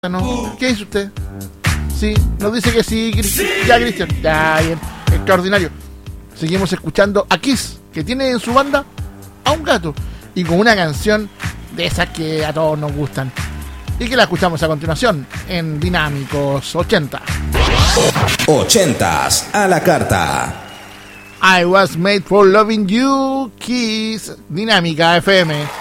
¿No? ¿Qué dice usted? Sí, nos dice que sí, ya Cristian, ya bien, extraordinario. Seguimos escuchando a Kiss, que tiene en su banda a un gato, y con una canción de esas que a todos nos gustan, y que la escuchamos a continuación en Dinámicos 80. 80s a la carta. I was made for loving you, Kiss, Dinámica FM.